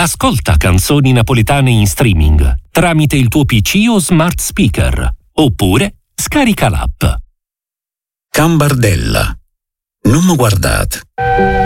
Ascolta canzoni napoletane in streaming tramite il tuo PC o smart speaker, oppure scarica l'app. Cambardella. Non mi guardate.